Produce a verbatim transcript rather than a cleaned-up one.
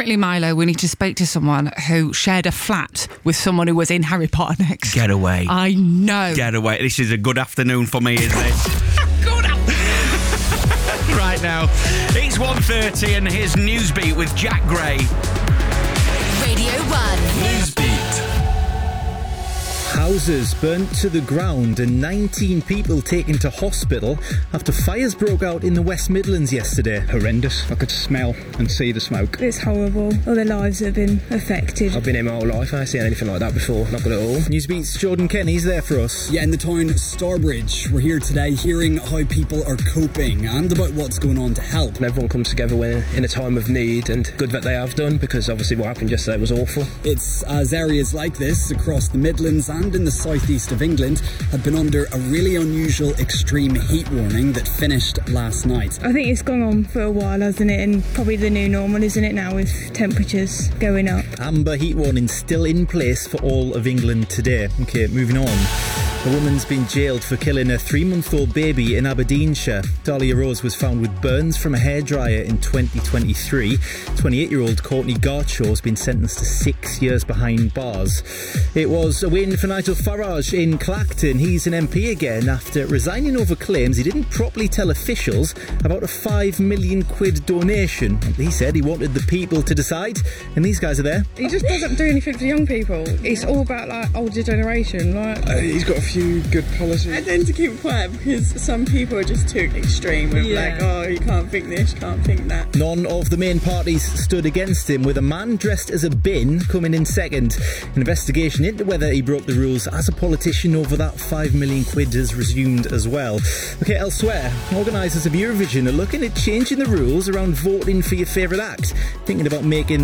Apparently, Milo, we need to speak to someone who shared a flat with someone who was in Harry Potter next. Get away. I know. Get away. This is a good afternoon for me, isn't it? Good afternoon. Right now, it's one thirty and here's Newsbeat with Jack Gray. Radio one. Newsbeat. Houses burnt to the ground and nineteen people taken to hospital after fires broke out in the West Midlands yesterday. Horrendous. I could smell and see the smoke. It's horrible. All their lives have been affected. I've been here my whole life. I haven't seen anything like that before. Not good at all. Newsbeat's Jordan Kenny's there for us. Yeah, in the town Starbridge. We're here today hearing how people are coping and about what's going on to help. And everyone comes together when in a time of need, and good that they have done, because obviously what happened yesterday was awful. It's as areas like this across the Midlands and in the southeast of England had been under a really unusual extreme heat warning that finished last night. I think it's gone on for a while, hasn't it? And probably the new normal, isn't it, now, with temperatures going up. Amber heat warning still in place for all of England today. Okay, moving on. A woman's been jailed for killing a three-month-old baby in Aberdeenshire. Dahlia Rose was found with burns from a hairdryer in twenty twenty-three. twenty-eight-year-old Courtney Garcho has been sentenced to six years behind bars. It was a win for Nigel Farage in Clacton. He's an M P again after resigning over claims he didn't properly tell officials about a five million quid donation. He said he wanted the people to decide, and these guys are there. He just doesn't do anything for young people. It's all about like older generation. Like uh, he's got a few good policies. I tend to keep quiet because some people are just too extreme with yeah. like, oh, you can't think this, you can't think that. None of the main parties stood against him, with a man dressed as a bin coming in second. An investigation into whether he broke the rules as a politician over that five million quid has resumed as well. Okay, elsewhere, organisers of Eurovision are looking at changing the rules around voting for your favourite act, thinking about making